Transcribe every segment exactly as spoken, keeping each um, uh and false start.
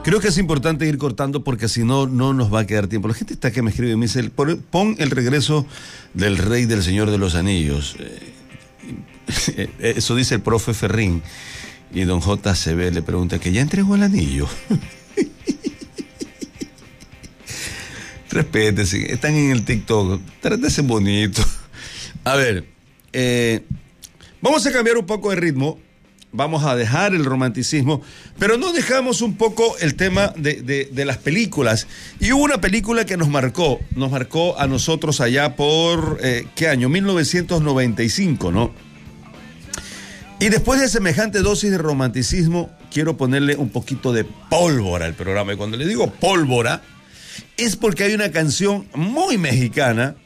Creo que es importante ir cortando porque si no, no nos va a quedar tiempo. La gente está que me escribe y me dice, pon el regreso del Rey del Señor de los Anillos. Eh, eso dice el profe Ferrín. Y don J C B le pregunta que ya entregó el anillo. Respétense, están en el TikTok, trátense bonito. A ver, eh, vamos a cambiar un poco de ritmo. Vamos a dejar el romanticismo, pero no dejamos un poco el tema de, de, de las películas. Y hubo una película que nos marcó, nos marcó a nosotros allá por, eh, ¿qué año? mil novecientos noventa y cinco, ¿no? Y después de semejante dosis de romanticismo, quiero ponerle un poquito de pólvora al programa. Y cuando le digo pólvora, es porque hay una canción muy mexicana,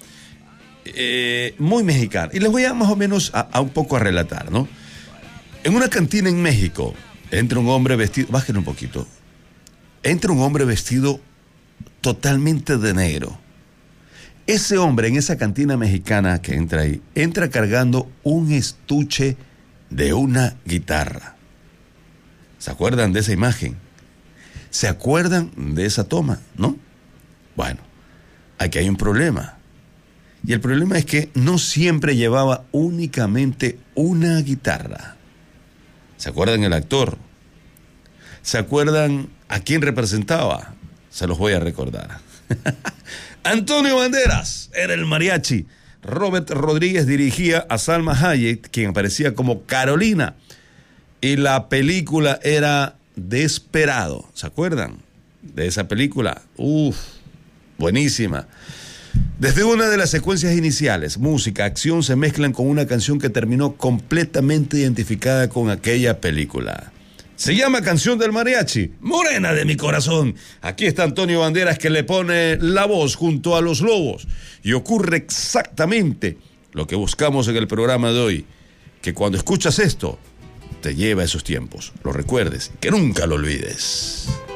eh, muy mexicana. Y les voy a más o menos a, a un poco a relatar, ¿no? En una cantina en México, entra un hombre vestido, bajen un poquito, entra un hombre vestido totalmente de negro. Ese hombre en esa cantina mexicana que entra ahí, entra cargando un estuche de una guitarra. ¿Se acuerdan de esa imagen? ¿Se acuerdan de esa toma? ¿No? Bueno, aquí hay un problema. Y el problema es que no siempre llevaba únicamente una guitarra. ¿Se acuerdan el actor? ¿Se acuerdan a quién representaba? Se los voy a recordar. Antonio Banderas era el mariachi. Robert Rodríguez dirigía a Salma Hayek, quien aparecía como Carolina. Y la película era Desperado. ¿Se acuerdan de esa película? Uf, buenísima. Desde una de las secuencias iniciales, música, acción se mezclan con una canción que terminó completamente identificada con aquella película. Se llama Canción del Mariachi, Morena de mi corazón. Aquí está Antonio Banderas que le pone la voz junto a los lobos. Y ocurre exactamente lo que buscamos en el programa de hoy, que cuando escuchas esto, te lleva a esos tiempos. Lo recuerdes, que nunca lo olvides.